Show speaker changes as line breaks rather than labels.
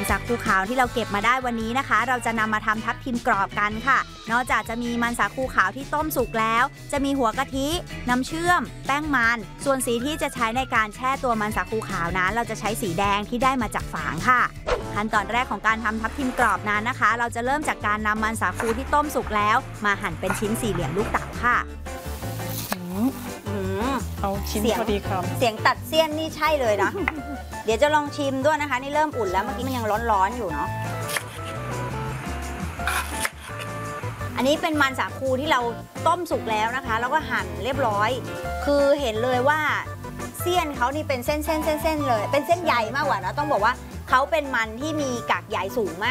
สาคูขาวที่เราเก็บมาได้วันนี้นะคะเราจะนำมาทำทับทิมกรอบกันค่ะนอกจากจะมีมันสาคูขาวที่ต้มสุกแล้วจะมีหัวกะทิน้ำเชื่อมแป้งมันส่วนสีที่จะใช้ในการแช่ตัวมันสาคูขาวนั้นเราจะใช้สีแดงที่ได้มาจากฝางค่ะขั้นตอนแรกของการทำทับทิมกรอบนั้นนะคะเราจะเริ่มจากการนำมันสาคูที่ต้มสุกแล้วมาหั่นเป็นชิ้นสี่เหลี่ยมลูกเต๋าค่ะ
เอาชิ้นพอดีครับ
เสียงตัดเสี้ยนนี่ใช่เลยนะ เดี๋ยวจะลองชิมด้วยนะคะนี่เริ่มอุ่นแล้วเมื่อกี้มันยังร้อนๆอยู่เนาะอันนี้เป็นมันสาคูที่เราต้มสุกแล้วนะคะแล้วก็หั่นเรียบร้อยคือเห็นเลยว่าเสี้ยนเขานี่เป็นเส้นๆเลยเป็นเส้นใยมากกว่านะต้องบอกว่าเขาเป็นมันที่มีกากใยสูงมาก